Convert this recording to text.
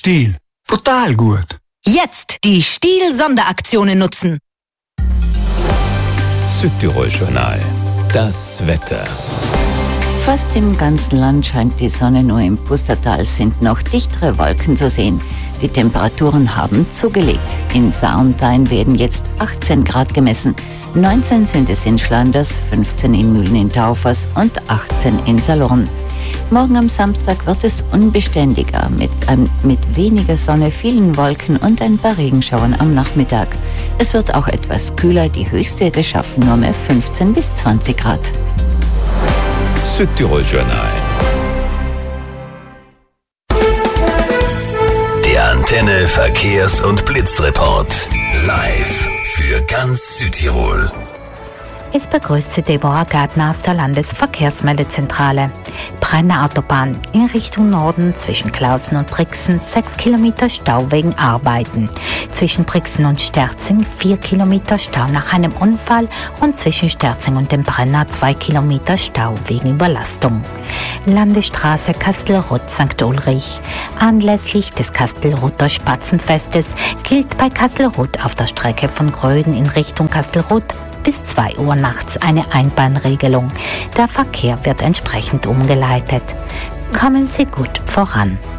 Stiel. Brutal gut. Jetzt die Stiel-Sonderaktionen nutzen. Südtirol-Journal. Das Wetter. Fast im ganzen Land scheint die Sonne, nur im Pustertal sind noch dichtere Wolken zu sehen. Die Temperaturen haben zugelegt. In Sarntein werden jetzt 18 Grad gemessen. 19 sind es in Schlanders, 15 in Mühlen in Taufers und 18 in Salurn. Morgen am Samstag wird es unbeständiger, mit weniger Sonne, vielen Wolken und ein paar Regenschauern am Nachmittag. Es wird auch etwas kühler, die Höchstwerte schaffen nur mehr 15 bis 20 Grad. Südtirol-Journal. Der Antenne Verkehrs- und Blitzreport. Live für ganz Südtirol. Es begrüßt Sie Deborah Gärtner aus der Landesverkehrsmeldezentrale. Brenner Autobahn in Richtung Norden zwischen Klausen und Brixen 6 Kilometer Stau wegen Arbeiten. Zwischen Brixen und Sterzing 4 Kilometer Stau nach einem Unfall und zwischen Sterzing und dem Brenner 2 Kilometer Stau wegen Überlastung. Landesstraße Kastelruth-St. Ulrich. Anlässlich des Kastelruther Spatzenfestes gilt bei Kastelruth auf der Strecke von Gröden in Richtung Kastelruth bis 2 Uhr nachts eine Einbahnregelung. Der Verkehr wird entsprechend umgeleitet. Kommen Sie gut voran.